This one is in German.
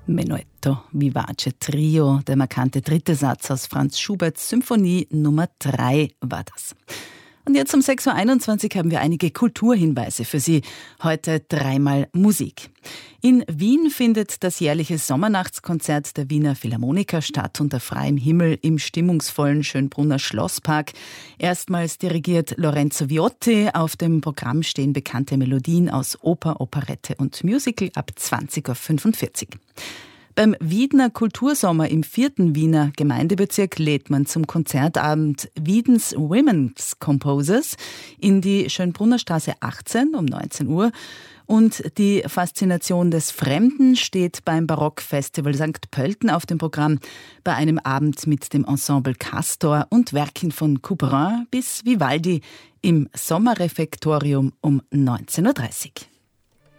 Menuetto Vivace Trio, der markante dritte Satz aus Franz Schuberts Symphonie Nummer 3 war das. Und jetzt um 6.21 Uhr haben wir einige Kulturhinweise für Sie. Heute dreimal Musik. In Wien findet das jährliche Sommernachtskonzert der Wiener Philharmoniker statt unter freiem Himmel im stimmungsvollen Schönbrunner Schlosspark. Erstmals dirigiert Lorenzo Viotti. Auf dem Programm stehen bekannte Melodien aus Oper, Operette und Musical ab 20.45 Uhr. Beim Wiedner Kultursommer im 4. Wiener Gemeindebezirk lädt man zum Konzertabend Wiedens Women's Composers in die Schönbrunner Straße 18 um 19 Uhr. Und die Faszination des Fremden steht beim Barockfestival St. Pölten auf dem Programm bei einem Abend mit dem Ensemble Castor und Werken von Couperin bis Vivaldi im Sommerrefektorium um 19.30 Uhr.